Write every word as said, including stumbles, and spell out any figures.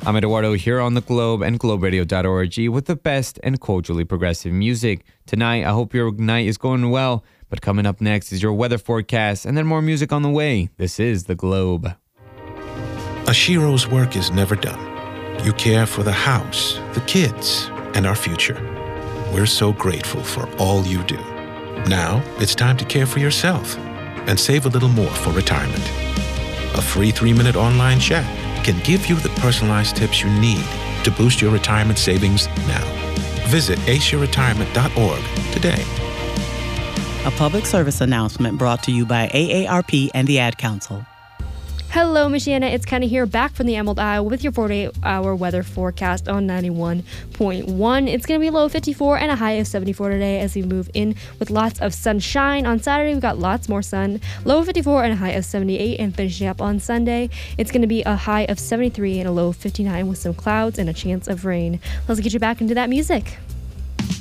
I'm Eduardo here on The Globe and globe radio dot org with the best and culturally progressive music. Tonight, I hope your night is going well, but coming up next is your weather forecast and then more music on the way. This is The Globe. Ashiro's work is never done. You care for the house, the kids, and our future. We're so grateful for all you do. Now, it's time to care for yourself and save a little more for retirement. A free three-minute online chat can give you the personalized tips you need to boost your retirement savings now. Visit ace your retirement dot org today. A public service announcement brought to you by A A R P and the Ad Council. Hello, Michiana. It's Kenny here, back from the Emerald Isle with your forty-eight hour weather forecast on ninety-one point one. It's going to be a low of fifty-four and a high of seventy-four today as we move in with lots of sunshine. On Saturday, we've got lots more sun. Low of fifty-four and a high of seventy-eight. And finishing up on Sunday, it's going to be a high of seventy-three and a low of fifty-nine with some clouds and a chance of rain. Let's get you back into that music.